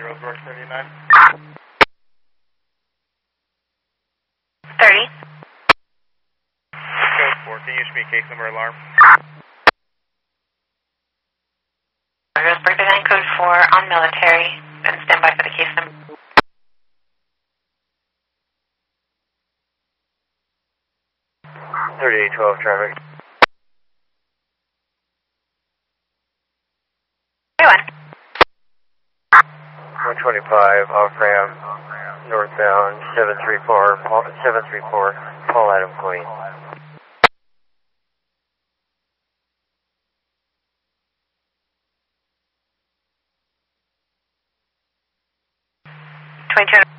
Roseburg 39. 30. Code 4, can you use me case number alarm? Roseburg 39, code 4 on military, and stand by for the case number. $3812 traffic. 125 off ramp, northbound 734 Paul Adam Queen. 22.